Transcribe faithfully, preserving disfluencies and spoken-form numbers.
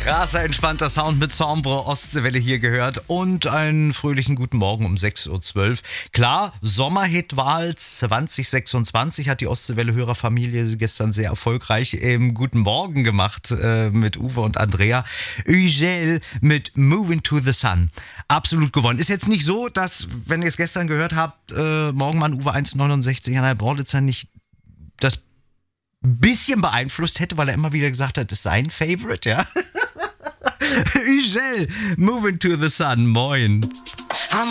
Krasser, entspannter Sound mit Sombre, Ostseewelle hier gehört und einen fröhlichen guten Morgen um sechs Uhr zwölf. Klar, Sommerhitwahl zwanzig sechsundzwanzig hat die Ostseewelle-Hörerfamilie gestern sehr erfolgreich im Guten Morgen gemacht äh, mit Uwe und Andrea. Ugel mit Moving to the Sun. Absolut gewonnen. Ist jetzt nicht so, dass, wenn ihr es gestern gehört habt, äh, Morgenmann Uwe eins neunundsechzig an der Braulitzer nicht das bisschen beeinflusst hätte, weil er immer wieder gesagt hat, das ist sein Favorite, ja. Ugel, Moving to the Sun, moin.